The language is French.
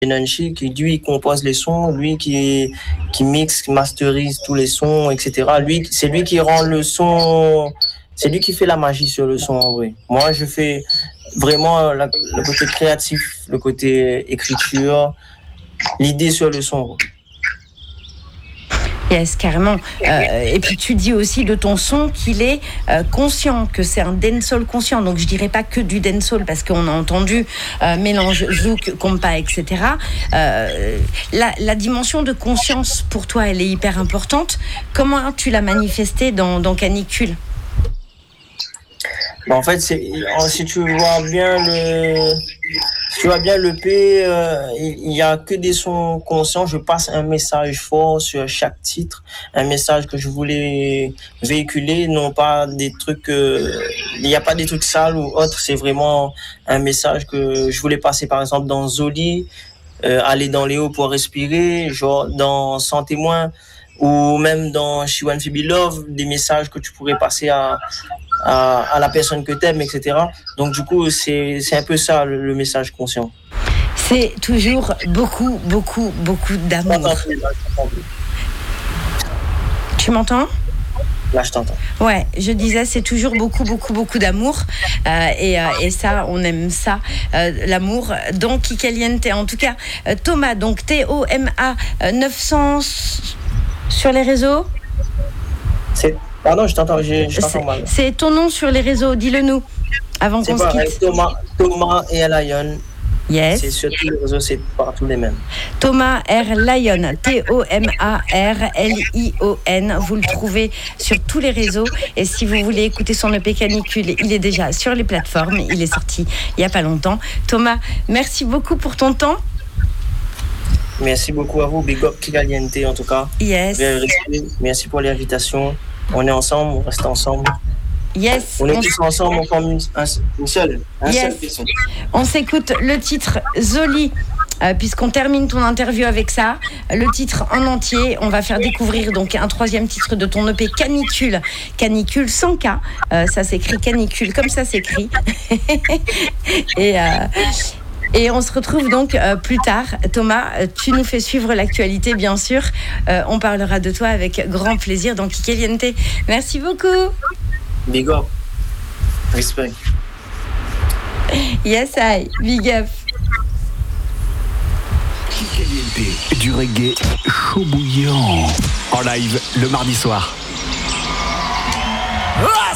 Nenchi, qui lui compose les sons, lui qui mixe, qui masterise tous les sons, etc. C'est lui qui rend le son, c'est lui qui fait la magie sur le son en vrai. Moi, je fais vraiment le côté créatif, le côté écriture, l'idée sur le son. Yes, carrément. Et puis tu dis aussi de ton son qu'il est conscient, que c'est un dancehall conscient. Donc je dirais pas que du dancehall parce qu'on a entendu mélange zouk, compa, etc. La dimension de conscience pour toi, elle est hyper importante. Comment tu l'as manifestée dans Canicule? Bon, en fait, si tu vois bien l'EP, il y a que des sons conscients. Je passe un message fort sur chaque titre, un message que je voulais véhiculer, non pas des trucs, il n'y a pas des trucs sales ou autres. C'est vraiment un message que je voulais passer, par exemple, dans Zoli, aller dans les hauts pour respirer, genre dans Sans témoin, ou même dans She Want to Be Love, des messages que tu pourrais passer à la personne que t'aimes, etc. Donc du coup, c'est un peu ça le message conscient. C'est toujours beaucoup d'amour. Tu m'entends ? Là, je t'entends. Ouais, je disais, c'est toujours beaucoup d'amour. Et ça, on aime ça, l'amour. Donc, Kikaliente, en tout cas, Thomas, donc T-O-M-A 900 sur les réseaux. Pardon, je t'entends mal. C'est ton nom sur les réseaux, dis-le nous, avant qu'on se quitte. Thomas et Lion. Yes. C'est sur tous les réseaux, c'est partout les mêmes. Thomas R. Lion, T-O-M-A-R-L-I-O-N. Vous le trouvez sur tous les réseaux. Et si vous voulez écouter son EP Canicule, il est déjà sur les plateformes. Il est sorti il n'y a pas longtemps. Thomas, merci beaucoup pour ton temps. Merci beaucoup à vous. Big up Kikaliente en tout cas. Yes. Merci pour l'invitation. On est ensemble, on reste ensemble. Yes. On est tous ensemble, on forme une seule. Yes. On s'écoute le titre Zoli, puisqu'on termine ton interview avec ça. Le titre en entier, on va faire découvrir donc un troisième titre de ton EP Canicule. Canicule sans K, ça s'écrit Canicule comme ça s'écrit. Et on se retrouve donc plus tard. Thomas, tu nous fais suivre l'actualité, bien sûr. On parlera de toi avec grand plaisir dans Kikaliente. Merci beaucoup. Big up. Respect. Yes, I. Big up. Kikaliente, du reggae chaud bouillant. En live le mardi soir.